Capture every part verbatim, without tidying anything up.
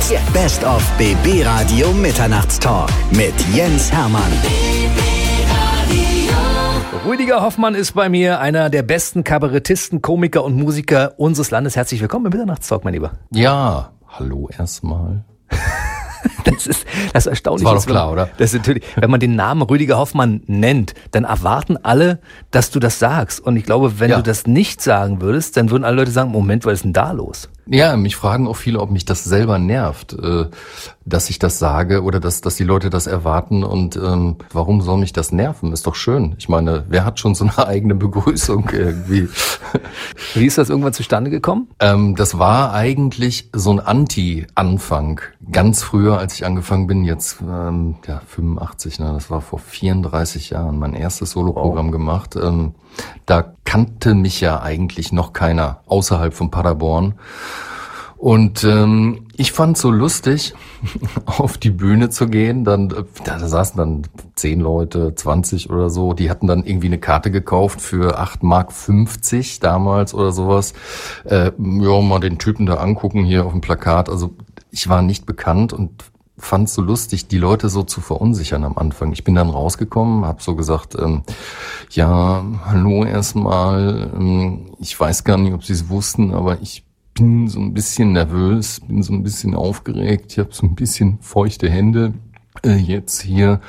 Jetzt Best of B B Radio Mitternachtstalk mit Jens Hermann. Rüdiger Hoffmann ist bei mir, einer der besten Kabarettisten, Komiker und Musiker unseres Landes. Herzlich willkommen im Mitternachtstalk, mein Lieber. Ja, hallo erstmal. Das ist das ist erstaunlich. Das war doch klar, oder? Das ist natürlich, wenn man den Namen Rüdiger Hoffmann nennt, dann erwarten alle, dass du das sagst. Und ich glaube, wenn ja. du das nicht sagen würdest, dann würden alle Leute sagen, Moment, was ist denn da los? Ja, mich fragen auch viele, ob mich das selber nervt, äh, dass ich das sage oder dass, dass die Leute das erwarten. Und ähm, warum soll mich das nerven? Ist doch schön. Ich meine, wer hat schon so eine eigene Begrüßung irgendwie? Wie ist das irgendwann zustande gekommen? Ähm, das war eigentlich so ein Anti-Anfang. Ganz früher, als ich angefangen bin, jetzt ähm, ja fünfundachtzig, ne, das war vor vierunddreißig Jahren, mein erstes Soloprogramm wow. gemacht. Ähm, da kannte mich ja eigentlich noch keiner außerhalb von Paderborn. Und ähm, ich fand so lustig, auf die Bühne zu gehen. Dann da, da saßen dann zehn Leute, zwanzig oder so. Die hatten dann irgendwie eine Karte gekauft für acht Mark fünfzig damals oder sowas. Äh, ja, mal den Typen da angucken hier auf dem Plakat. Also ich war nicht bekannt und fand es so lustig, die Leute so zu verunsichern am Anfang. Ich bin dann rausgekommen, habe so gesagt, ähm, ja, hallo erstmal. Ähm, ich weiß gar nicht, ob Sie es wussten, aber ich bin so ein bisschen nervös, bin so ein bisschen aufgeregt. Ich habe so ein bisschen feuchte Hände äh, jetzt hier.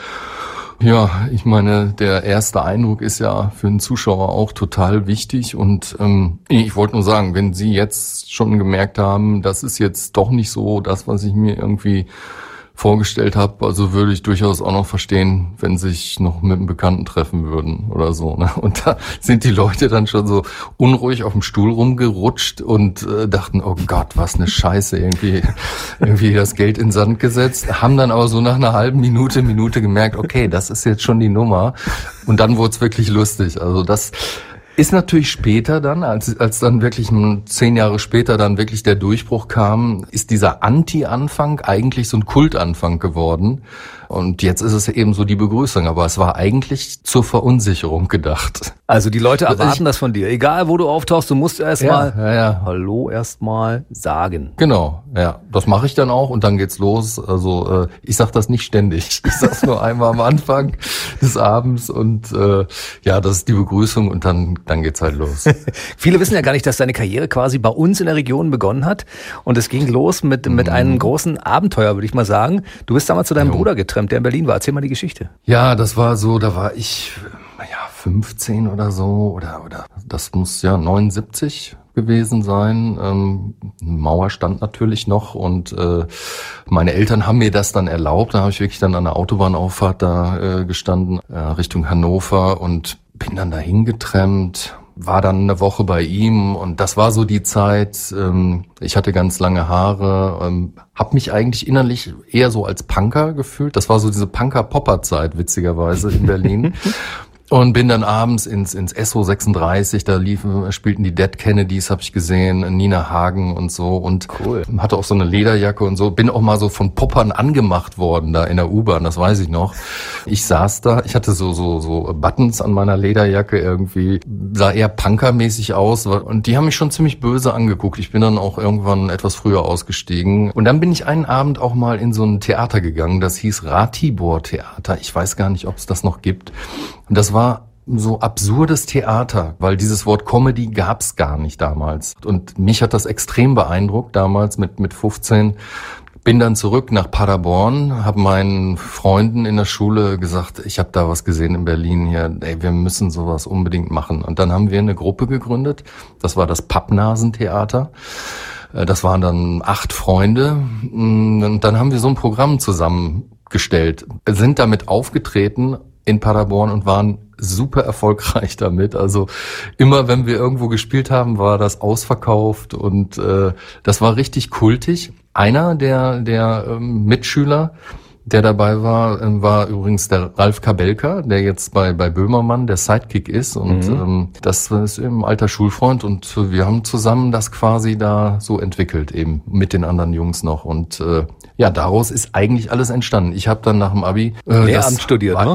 Ja, ich meine, der erste Eindruck ist ja für einen Zuschauer auch total wichtig. Und ähm, ich wollte nur sagen, wenn Sie jetzt schon gemerkt haben, das ist jetzt doch nicht so das, was ich mir irgendwie vorgestellt habe, also würde ich durchaus auch noch verstehen, wenn sich noch mit einem Bekannten treffen würden oder so. Ne? Und da sind die Leute dann schon so unruhig auf dem Stuhl rumgerutscht und äh, dachten, oh Gott, was eine Scheiße, irgendwie irgendwie das Geld in den Sand gesetzt, haben dann aber so nach einer halben Minute, Minute gemerkt, okay, das ist jetzt schon die Nummer. Und dann wurde es wirklich lustig. Also das ist natürlich später dann, als als dann wirklich zehn Jahre später dann wirklich der Durchbruch kam, ist dieser Anti-Anfang eigentlich so ein Kultanfang geworden. Und jetzt ist es eben so die Begrüßung, aber es war eigentlich zur Verunsicherung gedacht. Also die Leute erwarten ich, das von dir. Egal, wo du auftauchst, du musst erstmal ja, ja, ja. Hallo erstmal sagen. Genau, ja, das mache ich dann auch und dann geht's los. Also äh, ich sag das nicht ständig. Ich sag's nur einmal am Anfang des Abends und äh, ja, das ist die Begrüßung und dann dann geht's halt los. Viele wissen ja gar nicht, dass deine Karriere quasi bei uns in der Region begonnen hat und es ging los mit mit einem großen Abenteuer, würde ich mal sagen. Du bist damals zu deinem jo. Bruder getrennt, der in Berlin war. Erzähl mal die Geschichte. Ja, das war so, da war ich ja fünfzehn oder so oder oder das muss ja neunundsiebzig gewesen sein. Ähm, Mauer stand natürlich noch und äh, meine Eltern haben mir das dann erlaubt. Da habe ich wirklich dann an der Autobahnauffahrt da äh, gestanden, äh, Richtung Hannover und bin dann dahin getrennt. War dann eine Woche bei ihm und das war so die Zeit, ähm, ich hatte ganz lange Haare, ähm, habe mich eigentlich innerlich eher so als Punker gefühlt. Das war so diese Punker-Popper-Zeit, witzigerweise, in Berlin. Und bin dann abends ins ins S O sechsunddreißig, da liefen, spielten die Dead Kennedys, habe ich gesehen, Nina Hagen und so und cool. Hatte auch so eine Lederjacke und so. Bin auch mal so von Poppern angemacht worden da in der U-Bahn, das weiß ich noch. Ich saß da, ich hatte so so so Buttons an meiner Lederjacke irgendwie, sah eher punkermäßig aus und die haben mich schon ziemlich böse angeguckt. Ich bin dann auch irgendwann etwas früher ausgestiegen und dann bin ich einen Abend auch mal in so ein Theater gegangen, das hieß Ratibor Theater. Ich weiß gar nicht, ob es das noch gibt. Und das war so absurdes Theater, weil dieses Wort Comedy gab's gar nicht damals. Und mich hat das extrem beeindruckt damals mit mit fünfzehn. Bin dann zurück nach Paderborn, habe meinen Freunden in der Schule gesagt, ich habe da was gesehen in Berlin hier, ey, wir müssen sowas unbedingt machen. Und dann haben wir eine Gruppe gegründet, das war das Pappnasentheater. Das waren dann acht Freunde und dann haben wir so ein Programm zusammengestellt, sind damit aufgetreten in Paderborn und waren super erfolgreich damit. Also immer, wenn wir irgendwo gespielt haben, war das ausverkauft und äh, das war richtig kultig. Einer der der ähm, Mitschüler, der dabei war, äh, war übrigens der Ralf Kabelka, der jetzt bei bei Böhmermann der Sidekick ist und mhm. ähm, das ist eben ein alter Schulfreund und wir haben zusammen das quasi da so entwickelt, eben mit den anderen Jungs noch und äh, ja, daraus ist eigentlich alles entstanden. Ich habe dann nach dem Abi äh, Lehramt studiert, war, ne?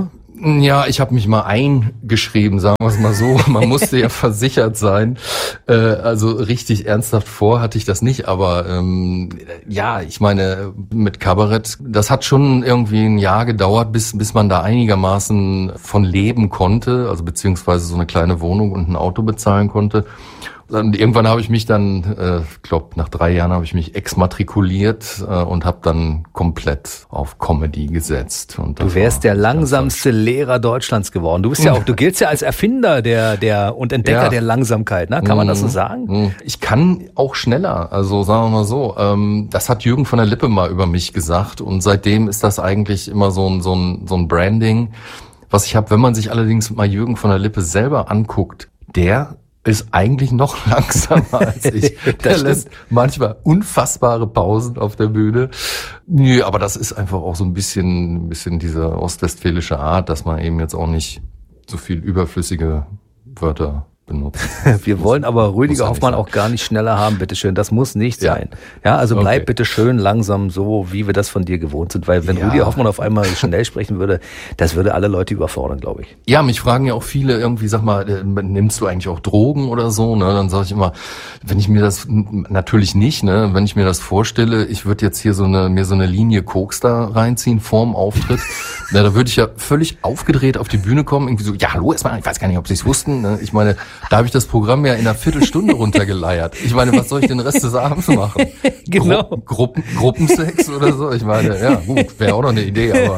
Ja, ich habe mich mal eingeschrieben, sagen wir es mal so. Man musste ja versichert sein. Äh, also richtig ernsthaft vor hatte ich das nicht. Aber ähm, ja, ich meine, mit Kabarett, das hat schon irgendwie ein Jahr gedauert, bis bis man da einigermaßen von leben konnte. Also beziehungsweise so eine kleine Wohnung und ein Auto bezahlen konnte. Und irgendwann habe ich mich dann, äh, glaube nach drei Jahren habe ich mich exmatrikuliert äh, und habe dann komplett auf Comedy gesetzt. Und du wärst der langsamste Lehrer Deutschlands geworden. Du bist ja auch, du giltst ja als Erfinder der der und Entdecker ja. der Langsamkeit, ne? Kann man das so sagen? Ich kann auch schneller. Also sagen wir mal so. Ähm, das hat Jürgen von der Lippe mal über mich gesagt und seitdem ist das eigentlich immer so ein so ein so ein Branding, was ich habe. Wenn man sich allerdings mal Jürgen von der Lippe selber anguckt, der ist eigentlich noch langsamer als ich. Der lässt manchmal unfassbare Pausen auf der Bühne. Nö, aber das ist einfach auch so ein bisschen, ein bisschen diese ostwestfälische Art, dass man eben jetzt auch nicht so viel überflüssige Wörter benutzt. Wir wollen aber Rüdiger Hoffmann auch gar nicht schneller haben, bitteschön. Das muss nicht ja. sein. Ja, also bleib okay. bitte schön langsam so, wie wir das von dir gewohnt sind. Weil wenn ja. Rüdiger Hoffmann auf einmal schnell sprechen würde, das würde alle Leute überfordern, glaube ich. Ja, mich fragen ja auch viele irgendwie, sag mal, nimmst du eigentlich auch Drogen oder so? Ne? Dann sage ich immer, wenn ich mir das, natürlich nicht, ne, wenn ich mir das vorstelle, ich würde jetzt hier so eine, mir so eine Linie Koks da reinziehen vorm Auftritt, na, da würde ich ja völlig aufgedreht auf die Bühne kommen, irgendwie so, ja, hallo erstmal, ich weiß gar nicht, ob sie es wussten. Ne? Ich meine, da habe ich das Programm ja in einer Viertelstunde runtergeleiert. Ich meine, was soll ich den Rest des Abends machen? Genau. Gru- Gruppen, Gruppensex oder so? Ich meine, ja, gut, wäre auch noch eine Idee, aber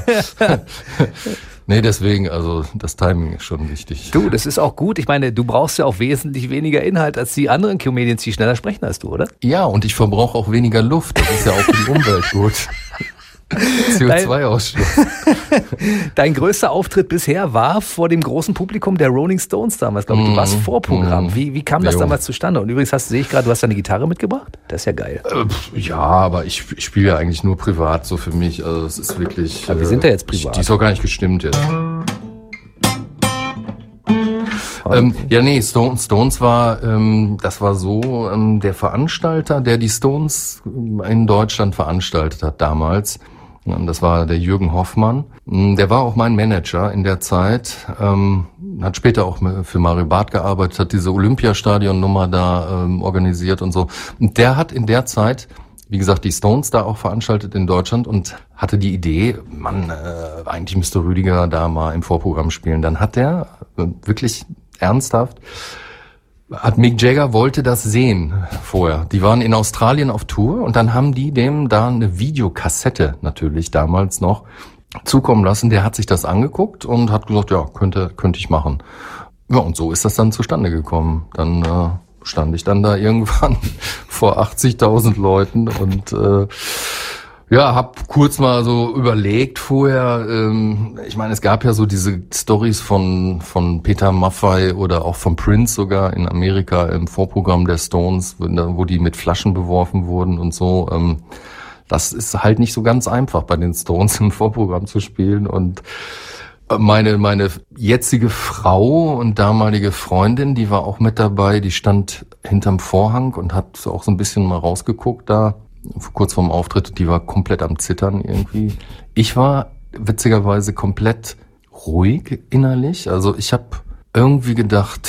nee, deswegen, also das Timing ist schon wichtig. Du, das ist auch gut. Ich meine, du brauchst ja auch wesentlich weniger Inhalt als die anderen Comedians, die schneller sprechen als du, oder? Ja, und ich verbrauche auch weniger Luft. Das ist ja auch für die Umwelt gut. C O zwei Ausstoß. Dein größter Auftritt bisher war vor dem großen Publikum der Rolling Stones damals, glaube ich. Du warst Vorprogramm. Wie, wie kam das jo. damals zustande? Und übrigens hast, sehe ich gerade, du hast deine Gitarre mitgebracht? Das ist ja geil. Äh, ja, aber ich, ich spiele ja eigentlich nur privat so für mich. Also es ist wirklich... Aber wir sind ja jetzt privat. Die ist auch gar nicht gestimmt jetzt. Ähm, ja, nee, Stones, Stones war, ähm, das war so, ähm, der Veranstalter, der die Stones in Deutschland veranstaltet hat damals, das war der Jürgen Hoffmann. Der war auch mein Manager in der Zeit, ähm, hat später auch für Mario Barth gearbeitet, hat diese Olympiastadion-Nummer da ähm, organisiert und so. Und der hat in der Zeit, wie gesagt, die Stones da auch veranstaltet in Deutschland und hatte die Idee, Mann, äh, eigentlich müsste Rüdiger da mal im Vorprogramm spielen. Dann hat der äh, wirklich ernsthaft, hat Mick Jagger wollte das sehen vorher. Die waren in Australien auf Tour und dann haben die dem da eine Videokassette natürlich damals noch zukommen lassen. Der hat sich das angeguckt und hat gesagt, ja, könnte könnte ich machen. Ja, und so ist das dann zustande gekommen. Dann äh, stand ich dann da irgendwann vor achtzigtausend Leuten und äh, ja, hab kurz mal so überlegt vorher, ähm, ich meine, es gab ja so diese Stories von von Peter Maffay oder auch von Prince sogar in Amerika im Vorprogramm der Stones, wo die mit Flaschen beworfen wurden und so. Ähm, das ist halt nicht so ganz einfach, bei den Stones im Vorprogramm zu spielen. Und meine meine jetzige Frau und damalige Freundin, die war auch mit dabei, die stand hinterm Vorhang und hat auch so ein bisschen mal rausgeguckt da. Kurz vorm Auftritt, die war komplett am Zittern irgendwie. Ich war witzigerweise komplett ruhig innerlich. Also ich habe irgendwie gedacht,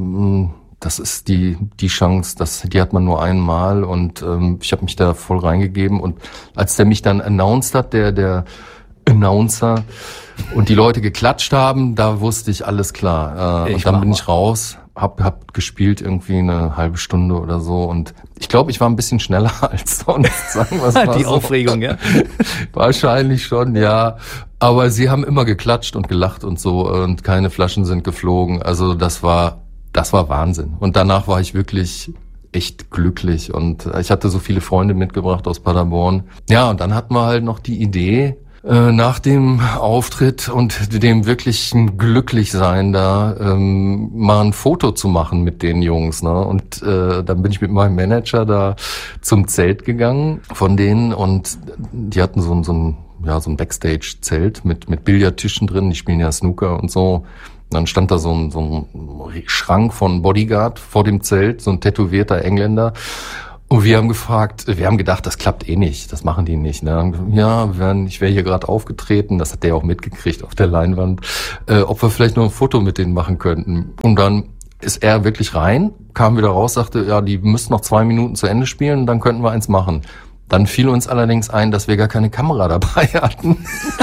das ist die die Chance, das, die hat man nur einmal und ähm, ich habe mich da voll reingegeben. Und als der mich dann announced hat, der der Announcer, und die Leute geklatscht haben, da wusste ich, alles klar. Äh, und dann bin ich raus. Hab, hab gespielt irgendwie eine halbe Stunde oder so und ich glaube, ich war ein bisschen schneller als sonst, sagen wir es mal Die so. Aufregung, ja? Wahrscheinlich schon, ja. Aber sie haben immer geklatscht und gelacht und so und keine Flaschen sind geflogen. Also das war, das war Wahnsinn. Und danach war ich wirklich echt glücklich und ich hatte so viele Freunde mitgebracht aus Paderborn. Ja, und dann hatten wir halt noch die Idee, nach dem Auftritt und dem wirklichen Glücklichsein da ähm, mal ein Foto zu machen mit den Jungs, ne? Und äh, dann bin ich mit meinem Manager da zum Zelt gegangen von denen und die hatten so ein so ein ja so ein Backstage-Zelt mit mit Billardtischen drin. Die spielen ja Snooker und so. Und dann stand da so ein so ein Schrank von Bodyguard vor dem Zelt, so ein tätowierter Engländer. Und wir haben gefragt, wir haben gedacht, das klappt eh nicht, das machen die nicht. Ne? Ja, ich wäre hier gerade aufgetreten, das hat der auch mitgekriegt auf der Leinwand, äh, ob wir vielleicht noch ein Foto mit denen machen könnten. Und dann ist er wirklich rein, kam wieder raus, sagte, ja, die müssten noch zwei Minuten zu Ende spielen und dann könnten wir eins machen. Dann fiel uns allerdings ein, dass wir gar keine Kamera dabei hatten.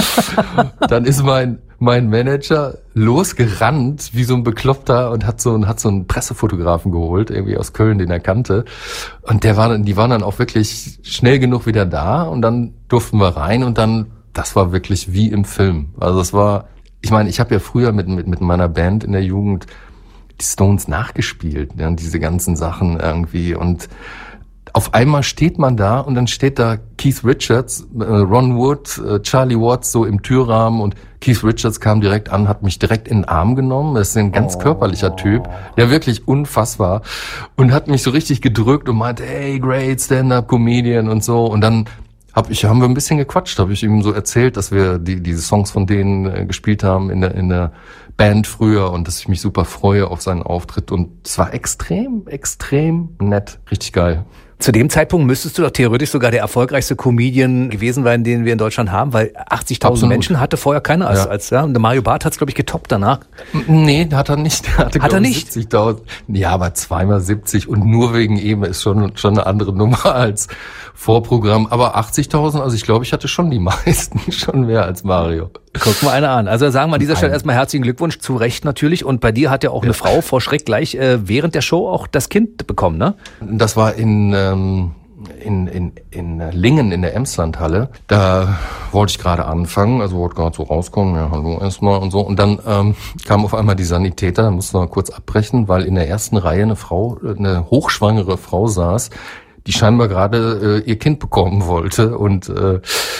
Dann ist mein mein Manager losgerannt wie so ein Bekloppter und hat so, hat so einen Pressefotografen geholt, irgendwie aus Köln, den er kannte. Und der war dann, die waren dann auch wirklich schnell genug wieder da und dann durften wir rein und dann, das war wirklich wie im Film. Also es war, ich meine, ich habe ja früher mit, mit, mit meiner Band in der Jugend die Stones nachgespielt, ja, diese ganzen Sachen irgendwie und auf einmal steht man da und dann steht da Keith Richards, äh, Ron Wood, äh, Charlie Watts so im Türrahmen und Keith Richards kam direkt an, hat mich direkt in den Arm genommen. Das ist ein ganz oh. körperlicher Typ, der wirklich unfassbar und hat mich so richtig gedrückt und meinte, hey, great Stand-up-Comedian und so. Und dann hab ich, haben wir ein bisschen gequatscht, habe ich ihm so erzählt, dass wir die diese Songs von denen äh, gespielt haben in der in der Band früher und dass ich mich super freue auf seinen Auftritt und es war extrem, extrem nett, richtig geil. Zu dem Zeitpunkt müsstest du doch theoretisch sogar der erfolgreichste Comedian gewesen sein, den wir in Deutschland haben, weil achtzigtausend Menschen hatte vorher keiner als, ja. als ja. Und der Mario Barth hat's, glaube ich, getoppt danach. Nee, hat er nicht. Der hatte, hat er nicht? siebzigtausend. Ja, aber zweimal siebzig und nur wegen ihm ist schon, schon eine andere Nummer als Vorprogramm. Aber achtzigtausend, also ich glaube, ich hatte schon die meisten, schon mehr als Mario. Guck mal einer an. Also sagen wir an dieser Stelle erstmal herzlichen Glückwunsch, zu Recht natürlich. Und bei dir hat ja auch eine ja. Frau vor Schreck gleich äh, während der Show auch das Kind bekommen, ne? Das war in, ähm, in, in, in Lingen in der Emslandhalle. Da wollte ich gerade anfangen, also wollte gerade so rauskommen, ja, hallo erstmal und so. Und dann ähm, kam auf einmal die Sanitäter, da mussten wir kurz abbrechen, weil in der ersten Reihe eine Frau, eine hochschwangere Frau saß, die scheinbar gerade äh, ihr Kind bekommen wollte und äh,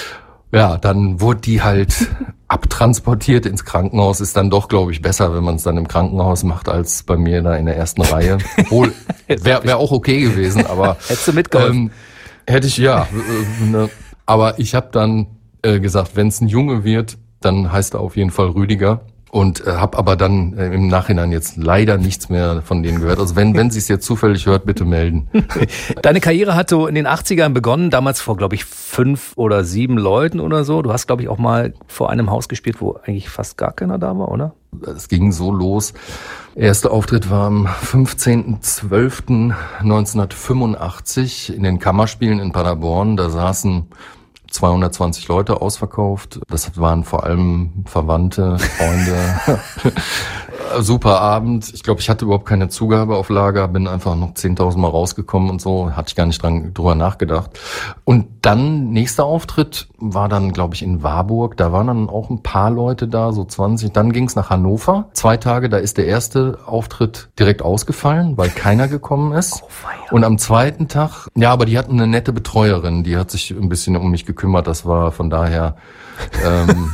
ja, dann wurde die halt abtransportiert ins Krankenhaus. Ist dann doch, glaube ich, besser, wenn man es dann im Krankenhaus macht, als bei mir da in der ersten Reihe. Obwohl, wäre wär auch okay gewesen, aber... Hättest du mitgeholfen? Ähm, hätte ich, ja. Äh, ne. Aber ich habe dann äh, gesagt, wenn es ein Junge wird, dann heißt er auf jeden Fall Rüdiger. Und äh, habe aber dann äh, im Nachhinein jetzt leider nichts mehr von denen gehört. Also wenn wenn sie es jetzt zufällig hört, bitte melden. Deine Karriere hat so in den achtzigern begonnen, damals vor, glaube ich, fünf oder sieben Leuten oder so. Du hast, glaube ich, auch mal vor einem Haus gespielt, wo eigentlich fast gar keiner da war, oder? Es ging so los. Erster Auftritt war am fünfzehnten zwölften neunzehnhundertfünfundachtzig in den Kammerspielen in Paderborn. Da saßen zweihundertzwanzig Leute, ausverkauft. Das waren vor allem Verwandte, Freunde. Super Abend. Ich glaube, ich hatte überhaupt keine Zugabe auf Lager, bin einfach noch zehntausend Mal rausgekommen und so. Hatte ich gar nicht dran, drüber nachgedacht. Und dann, nächster Auftritt war dann, glaube ich, in Warburg. Da waren dann auch ein paar Leute da, so zwanzig. Dann ging es nach Hannover. Zwei Tage, da ist der erste Auftritt direkt ausgefallen, weil keiner gekommen ist. Oh, und am zweiten Tag, ja, aber die hatten eine nette Betreuerin, die hat sich ein bisschen um mich gekümmert. Das war von daher ähm,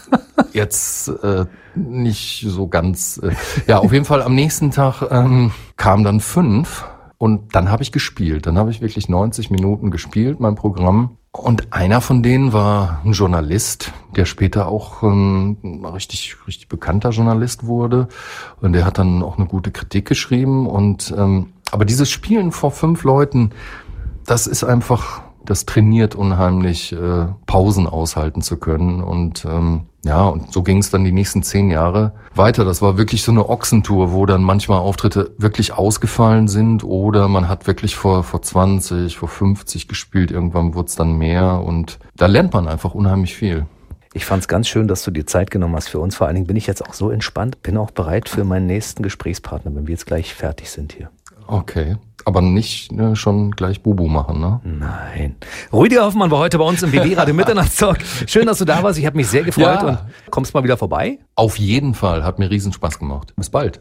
jetzt äh, nicht so ganz. Äh, ja, auf jeden Fall am nächsten Tag ähm, kamen dann fünf und dann habe ich gespielt. Dann habe ich wirklich neunzig Minuten gespielt, mein Programm. Und einer von denen war ein Journalist, der später auch ähm, ein richtig, richtig bekannter Journalist wurde. Und der hat dann auch eine gute Kritik geschrieben. Und ähm, aber dieses Spielen vor fünf Leuten, das ist einfach, das trainiert unheimlich, äh, Pausen aushalten zu können. Und ähm, ja, und so ging es dann die nächsten zehn Jahre weiter. Das war wirklich so eine Ochsentour, wo dann manchmal Auftritte wirklich ausgefallen sind oder man hat wirklich vor vor zwanzig, vor fünfzig gespielt. Irgendwann wurde es dann mehr und da lernt man einfach unheimlich viel. Ich fand es ganz schön, dass du dir Zeit genommen hast für uns. Vor allen Dingen bin ich jetzt auch so entspannt, bin auch bereit für meinen nächsten Gesprächspartner, wenn wir jetzt gleich fertig sind hier. Okay, aber nicht ne, schon gleich Bubu machen, ne? Nein. Rüdiger Hoffmann war heute bei uns im B B-Radio Mitternachtstalk. Schön, dass du da warst. Ich habe mich sehr gefreut ja. und kommst mal wieder vorbei. Auf jeden Fall. Hat mir riesen Spaß gemacht. Bis bald.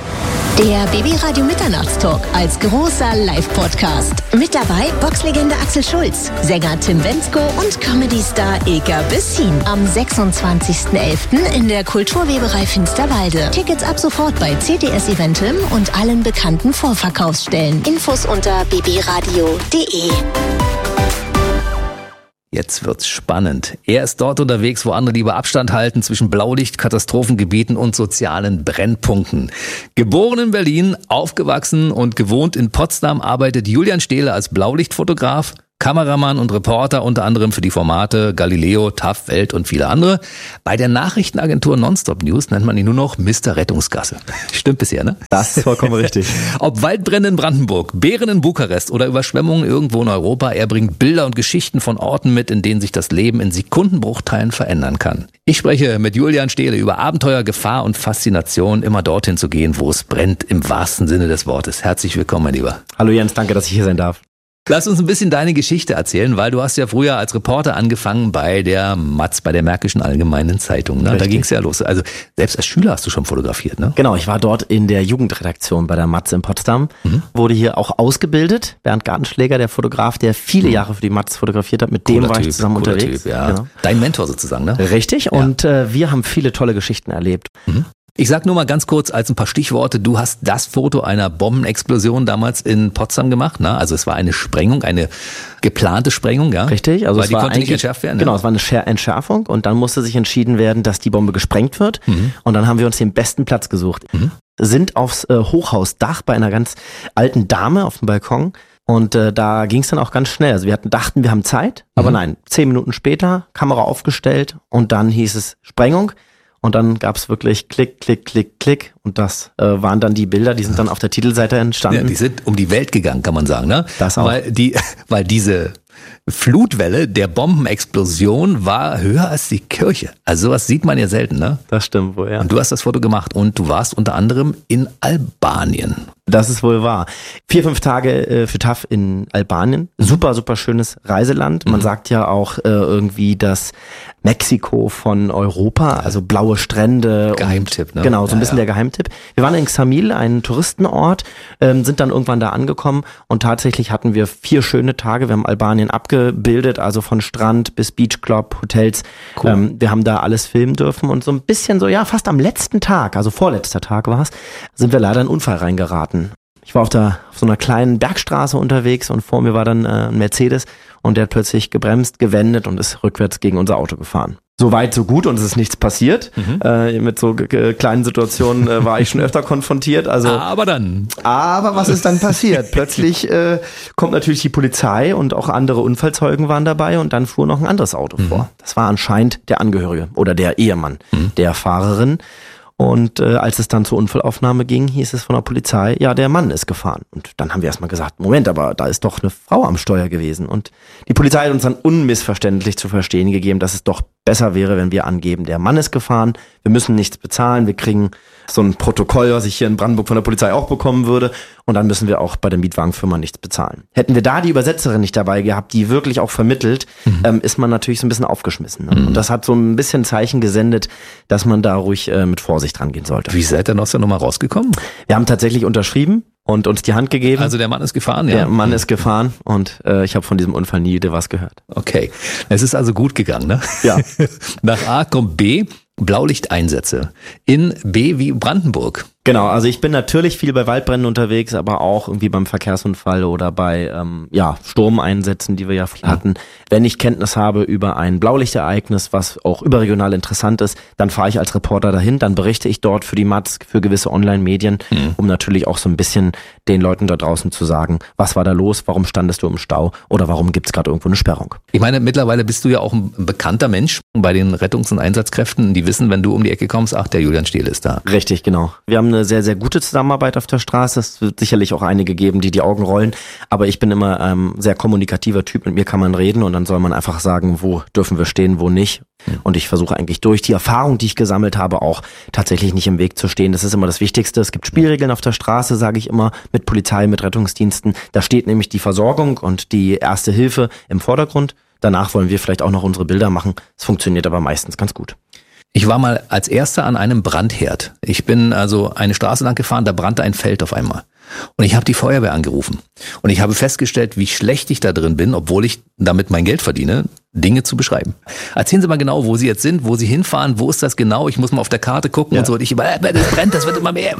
Der B B-Radio Mitternachtstalk als großer Live-Podcast. Mit dabei Boxlegende Axel Schulz, Sänger Tim Bendzko und Comedy-Star Ilka Bessin. Am sechsundzwanzigsten elften in der Kulturweberei Finsterwalde. Tickets ab sofort bei C T S Eventim und allen bekannten Vorverkaufsstellen. Infos unter b b radio punkt d e. Jetzt wird's spannend. Er ist dort unterwegs, wo andere lieber Abstand halten zwischen Blaulicht, Katastrophengebieten und sozialen Brennpunkten. Geboren in Berlin, aufgewachsen und gewohnt in Potsdam, arbeitet Julian Stehle als Blaulichtfotograf, Kameramann und Reporter unter anderem für die Formate Galileo, T A F, Welt und viele andere. Bei der Nachrichtenagentur Nonstop News nennt man ihn nur noch Mister Rettungsgasse. Stimmt bisher, ne? Das ist vollkommen richtig. Ob Waldbrände in Brandenburg, Bären in Bukarest oder Überschwemmungen irgendwo in Europa, er bringt Bilder und Geschichten von Orten mit, in denen sich das Leben in Sekundenbruchteilen verändern kann. Ich spreche mit Julian Stehle über Abenteuer, Gefahr und Faszination, immer dorthin zu gehen, wo es brennt, im wahrsten Sinne des Wortes. Herzlich willkommen, mein Lieber. Hallo Jens, danke, dass ich hier sein darf. Lass uns ein bisschen deine Geschichte erzählen, weil du hast ja früher als Reporter angefangen bei der M A Z, bei der Märkischen Allgemeinen Zeitung. Ne? Da ging es ja los. Also selbst als Schüler hast du schon fotografiert, ne? Genau, ich war dort in der Jugendredaktion bei der M A Z in Potsdam, mhm. wurde hier auch ausgebildet. Bernd Gartenschläger, der Fotograf, der viele mhm. Jahre für die M A Z fotografiert hat, mit dem cooler war ich typ, zusammen unterwegs. Typ, ja. Genau. Dein Mentor sozusagen, ne? Richtig, ja. Und äh, wir haben viele tolle Geschichten erlebt. Mhm. Ich sag nur mal ganz kurz als ein paar Stichworte, du hast das Foto einer Bombenexplosion damals in Potsdam gemacht, ne? Also es war eine Sprengung, eine geplante Sprengung, ja? Richtig, also weil es die war konnte nicht entschärft werden. Ne? Genau, es war eine Entschärfung und dann musste sich entschieden werden, dass die Bombe gesprengt wird mhm. und dann haben wir uns den besten Platz gesucht. Mhm. Sind aufs äh, Hochhausdach bei einer ganz alten Dame auf dem Balkon. Und äh, da ging es dann auch ganz schnell. Also wir hatten, dachten, wir haben Zeit, aber mhm. nein, zehn Minuten später, Kamera aufgestellt und dann hieß es Sprengung. Und dann gab's wirklich Klick, Klick, Klick, Klick. Und das äh, waren dann die Bilder, die sind dann auf der Titelseite entstanden. Ja, die sind um die Welt gegangen, kann man sagen, ne? Das auch. Weil die, weil diese Flutwelle der Bombenexplosion war höher als die Kirche. Also sowas sieht man ja selten, ne? Das stimmt wohl, ja. Und du hast das Foto gemacht und du warst unter anderem in Albanien. Das ist wohl wahr. Vier, fünf Tage äh, für T A F in Albanien. Super, super schönes Reiseland. Man mhm. sagt ja auch äh, irgendwie das Mexiko von Europa, also blaue Strände. Geheimtipp, und, ne? Genau, so ein ja, bisschen ja. der Geheimtipp. Wir waren in Xamil, ein Touristenort, ähm, sind dann irgendwann da angekommen und tatsächlich hatten wir vier schöne Tage. Wir haben Albanien abgebildet, also von Strand bis Beachclub, Hotels. Cool. Ähm, wir haben da alles filmen dürfen und so ein bisschen so, ja, fast am letzten Tag, also vorletzter Tag war es, sind wir leider in einen Unfall reingeraten. Ich war auf, der, auf so einer kleinen Bergstraße unterwegs und vor mir war dann äh, ein Mercedes und der hat plötzlich gebremst, gewendet und ist rückwärts gegen unser Auto gefahren. So weit, so gut und es ist nichts passiert. Mhm. Äh, mit so äh, kleinen Situationen äh, war ich schon öfter konfrontiert. Also, aber dann. Aber was ist dann passiert? Plötzlich äh, kommt natürlich die Polizei und auch andere Unfallzeugen waren dabei und dann fuhr noch ein anderes Auto mhm. vor. Das war anscheinend der Angehörige oder der Ehemann mhm. der Fahrerin. Und äh, als es dann zur Unfallaufnahme ging, hieß es von der Polizei, ja, der Mann ist gefahren. Und dann haben wir erstmal gesagt, Moment, aber da ist doch eine Frau am Steuer gewesen. Und die Polizei hat uns dann unmissverständlich zu verstehen gegeben, dass es doch besser wäre, wenn wir angeben, der Mann ist gefahren, wir müssen nichts bezahlen, wir kriegen so ein Protokoll, was ich hier in Brandenburg von der Polizei auch bekommen würde und dann müssen wir auch bei der Mietwagenfirma nichts bezahlen. Hätten wir da die Übersetzerin nicht dabei gehabt, die wirklich auch vermittelt, mhm. ähm, ist man natürlich so ein bisschen aufgeschmissen. Ne? Mhm. Und das hat so ein bisschen Zeichen gesendet, dass man da ruhig äh, mit Vorsicht rangehen sollte. Wie seid ihr aus der Nummer rausgekommen? Wir haben tatsächlich unterschrieben und uns die Hand gegeben. Also der Mann ist gefahren, ja? Der Mann mhm. ist gefahren und äh, ich habe von diesem Unfall nie wieder was gehört. Okay, es ist also gut gegangen, ne? Ja. Nach A kommt B, Blaulichteinsätze. In B wie Brandenburg. Genau, also ich bin natürlich viel bei Waldbränden unterwegs, aber auch irgendwie beim Verkehrsunfall oder bei ähm, ja Sturmeinsätzen, die wir ja hatten. Wenn ich Kenntnis habe über ein Blaulichtereignis, was auch überregional interessant ist, dann fahre ich als Reporter dahin, dann berichte ich dort für die M A Z, für gewisse Online-Medien, mhm. um natürlich auch so ein bisschen den Leuten da draußen zu sagen, was war da los, warum standest du im Stau oder warum gibt's gerade irgendwo eine Sperrung. Ich meine, mittlerweile bist du ja auch ein bekannter Mensch bei den Rettungs- und Einsatzkräften, die wissen, wenn du um die Ecke kommst, ach, der Julian Stehle ist da. Richtig, genau. Wir haben eine sehr, sehr gute Zusammenarbeit auf der Straße. Es wird sicherlich auch einige geben, die die Augen rollen, aber ich bin immer ein ähm, sehr kommunikativer Typ, mit mir kann man reden und dann soll man einfach sagen, wo dürfen wir stehen, wo nicht. Und ich versuche eigentlich durch die Erfahrung, die ich gesammelt habe, auch tatsächlich nicht im Weg zu stehen. Das ist immer das Wichtigste. Es gibt Spielregeln auf der Straße, sage ich immer, mit Polizei, mit Rettungsdiensten. Da steht nämlich die Versorgung und die erste Hilfe im Vordergrund. Danach wollen wir vielleicht auch noch unsere Bilder machen. Es funktioniert aber meistens ganz gut. Ich war mal als Erster an einem Brandherd. Ich bin also eine Straße lang gefahren, da brannte ein Feld auf einmal. Und ich habe die Feuerwehr angerufen. Und ich habe festgestellt, wie schlecht ich da drin bin, obwohl ich damit mein Geld verdiene, Dinge zu beschreiben. Erzählen Sie mal genau, wo Sie jetzt sind, wo Sie hinfahren, wo ist das genau? Ich muss mal auf der Karte gucken ja. und so. Und ich immer, das brennt, das wird immer mehr.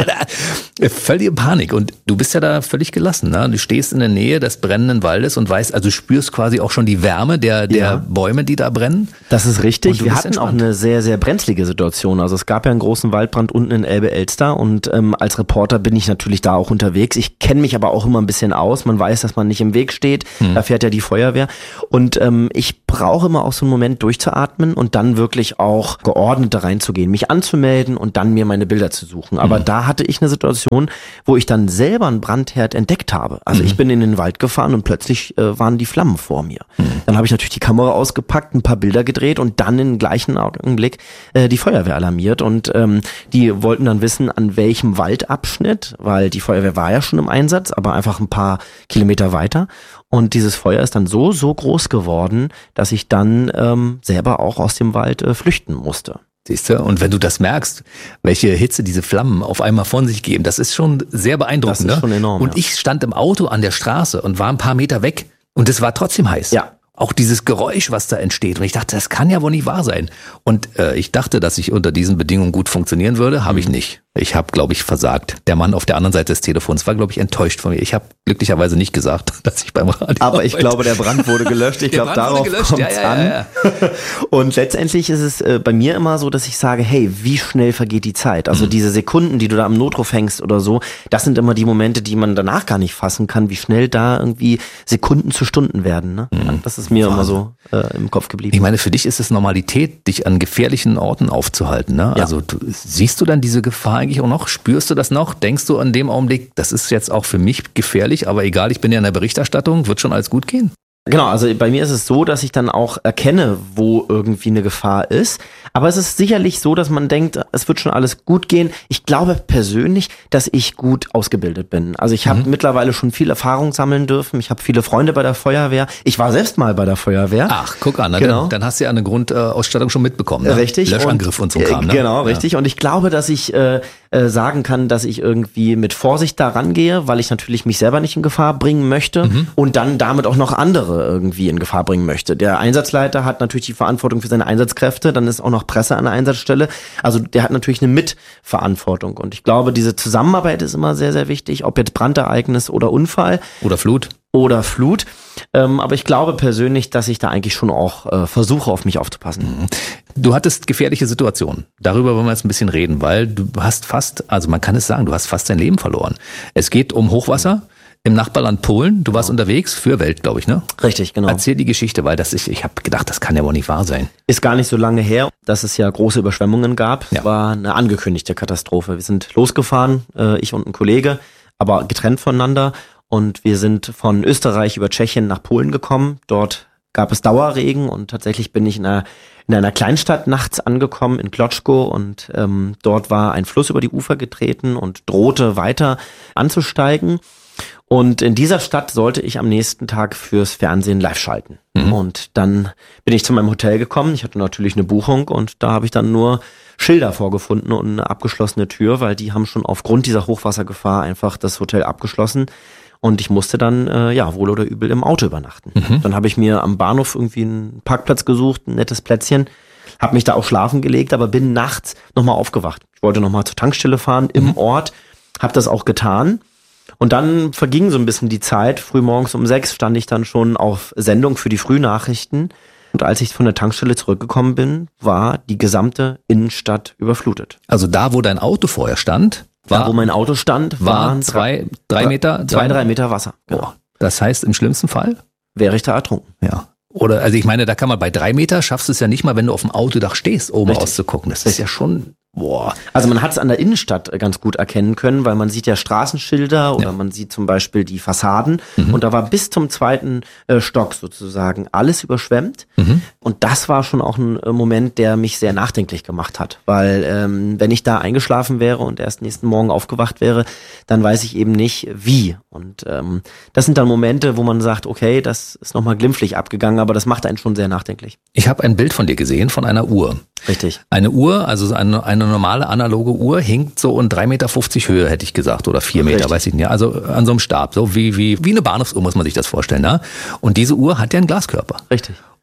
Völlige Panik. Und du bist ja da völlig gelassen. Ne? Du stehst in der Nähe des brennenden Waldes und weißt, also spürst quasi auch schon die Wärme der, der ja. Bäume, die da brennen. Das ist richtig. Wir hatten entspannt. auch eine sehr, sehr brenzlige Situation. Also es gab ja einen großen Waldbrand unten in Elbe-Elster und ähm, als Reporter bin ich natürlich da auch unterwegs. Ich kenne mich aber auch immer ein bisschen aus. Man weiß, dass man nicht im Weg steht. Hm. Da fährt ja die Feuerwehr. Und ähm, ich Ich brauche immer auch so einen Moment durchzuatmen und dann wirklich auch geordnet da reinzugehen, mich anzumelden und dann mir meine Bilder zu suchen. Aber mhm. da hatte ich eine Situation, wo ich dann selber einen Brandherd entdeckt habe. Also mhm. ich bin in den Wald gefahren und plötzlich äh, waren die Flammen vor mir. Mhm. Dann habe ich natürlich die Kamera ausgepackt, ein paar Bilder gedreht und dann im gleichen Augenblick äh, die Feuerwehr alarmiert. Und ähm, die wollten dann wissen, an welchem Waldabschnitt, weil die Feuerwehr war ja schon im Einsatz, aber einfach ein paar Kilometer weiter. Und dieses Feuer ist dann so, so groß geworden, dass ich dann ähm, selber auch aus dem Wald äh, flüchten musste. Siehst du? Und wenn du das merkst, welche Hitze diese Flammen auf einmal von sich geben, das ist schon sehr beeindruckend. Das ist schon enorm. Und ja. ich stand im Auto an der Straße und war ein paar Meter weg und es war trotzdem heiß. Ja. Auch dieses Geräusch, was da entsteht. Und ich dachte, das kann ja wohl nicht wahr sein. Und äh, ich dachte, dass ich unter diesen Bedingungen gut funktionieren würde. Habe ich nicht. Ich habe, glaube ich, versagt. Der Mann auf der anderen Seite des Telefons war, glaube ich, enttäuscht von mir. Ich habe glücklicherweise nicht gesagt, dass ich beim Radio Aber ich arbeite. glaube, der Brand wurde gelöscht. Ich glaube, darauf kommt es ja, ja, an. Ja, ja. Und letztendlich ist es äh, bei mir immer so, dass ich sage, hey, wie schnell vergeht die Zeit? Also mhm. diese Sekunden, die du da am Notruf hängst oder so, das sind immer die Momente, die man danach gar nicht fassen kann, wie schnell da irgendwie Sekunden zu Stunden werden. Ne? Mhm. Das ist mir Wahnsinn. immer so äh, im Kopf geblieben. Ich meine, für dich ist es Normalität, dich an gefährlichen Orten aufzuhalten. Ne? Ja. Also du, siehst du dann diese Gefahr eigentlich auch noch? Spürst du das noch? Denkst du an dem Augenblick, das ist jetzt auch für mich gefährlich, aber egal, ich bin ja in der Berichterstattung, wird schon alles gut gehen? Genau, also bei mir ist es so, dass ich dann auch erkenne, wo irgendwie eine Gefahr ist. Aber es ist sicherlich so, dass man denkt, es wird schon alles gut gehen. Ich glaube persönlich, dass ich gut ausgebildet bin. Also ich habe mhm. mittlerweile schon viel Erfahrung sammeln dürfen. Ich habe viele Freunde bei der Feuerwehr. Ich war selbst mal bei der Feuerwehr. Ach, guck an, genau. dann, dann hast du ja eine Grundausstattung schon mitbekommen. Ne? Richtig. Löschangriff und, und so Kram. Ne? Genau, ja. richtig. Und ich glaube, dass ich äh, äh, sagen kann, dass ich irgendwie mit Vorsicht da rangehe, weil ich natürlich mich selber nicht in Gefahr bringen möchte mhm. und dann damit auch noch andere irgendwie in Gefahr bringen möchte. Der Einsatzleiter hat natürlich die Verantwortung für seine Einsatzkräfte, dann ist auch noch Presse an der Einsatzstelle. Also der hat natürlich eine Mitverantwortung. Und ich glaube, diese Zusammenarbeit ist immer sehr, sehr wichtig, ob jetzt Brandereignis oder Unfall. Oder Flut. Oder Flut. Ähm, aber ich glaube persönlich, dass ich da eigentlich schon auch äh, versuche, auf mich aufzupassen. Du hattest gefährliche Situationen. Darüber wollen wir jetzt ein bisschen reden, weil du hast fast, also man kann es sagen, du hast fast dein Leben verloren. Es geht um Hochwasser im Nachbarland Polen. Du warst genau. unterwegs für Welt, glaube ich, ne? Richtig, genau. Erzähl die Geschichte, weil das ist, ich habe gedacht, das kann ja wohl nicht wahr sein. Ist gar nicht so lange her, dass es ja große Überschwemmungen gab. Ja. Es war eine angekündigte Katastrophe. Wir sind losgefahren, äh, ich und ein Kollege, aber getrennt voneinander. Und wir sind von Österreich über Tschechien nach Polen gekommen. Dort gab es Dauerregen und tatsächlich bin ich in einer, in einer Kleinstadt nachts angekommen, in Klotschko. Und ähm, dort war ein Fluss über die Ufer getreten und drohte weiter anzusteigen. Und in dieser Stadt sollte ich am nächsten Tag fürs Fernsehen live schalten. Mhm. Und dann bin ich zu meinem Hotel gekommen. Ich hatte natürlich eine Buchung und da habe ich dann nur Schilder vorgefunden und eine abgeschlossene Tür, weil die haben schon aufgrund dieser Hochwassergefahr einfach das Hotel abgeschlossen. Und ich musste dann, äh, ja, wohl oder übel im Auto übernachten. Mhm. Dann habe ich mir am Bahnhof irgendwie einen Parkplatz gesucht, ein nettes Plätzchen, habe mich da auch schlafen gelegt, aber bin nachts nochmal aufgewacht. Ich wollte nochmal zur Tankstelle fahren im mhm. Ort, habe das auch getan. Und dann verging so ein bisschen die Zeit. Frühmorgens um sechs stand ich dann schon auf Sendung für die Frühnachrichten. Und als ich von der Tankstelle zurückgekommen bin, war die gesamte Innenstadt überflutet. Also da, wo dein Auto vorher stand, war, da, wo mein Auto stand, war waren zwei, drei Meter, zwei, drei Meter Wasser. Genau. Oh, das heißt, im schlimmsten Fall wäre ich da ertrunken. Ja. Oder, also ich meine, da kann man bei drei Meter schaffst du es ja nicht mal, wenn du auf dem Autodach stehst, oben Richtig. rauszugucken. Das ist ja schon, boah. Also man hat es an der Innenstadt ganz gut erkennen können, weil man sieht ja Straßenschilder oder ja. man sieht zum Beispiel die Fassaden mhm. und da war bis zum zweiten äh, Stock sozusagen alles überschwemmt mhm. und das war schon auch ein äh, Moment, der mich sehr nachdenklich gemacht hat, weil ähm, wenn ich da eingeschlafen wäre und erst nächsten Morgen aufgewacht wäre, dann weiß ich eben nicht wie und ähm, das sind dann Momente, wo man sagt, okay, das ist nochmal glimpflich abgegangen, aber das macht einen schon sehr nachdenklich. Ich habe ein Bild von dir gesehen, von einer Uhr. Richtig. Eine Uhr, also eine, eine normale analoge Uhr, hinkt so in drei Meter fünfzig Höhe, hätte ich gesagt, oder vier Meter, Richtig. weiß ich nicht. Also an so einem Stab, so wie, wie, wie eine Bahnhofsuhr muss man sich das vorstellen. Ne? Und diese Uhr hat ja einen Glaskörper. Richtig.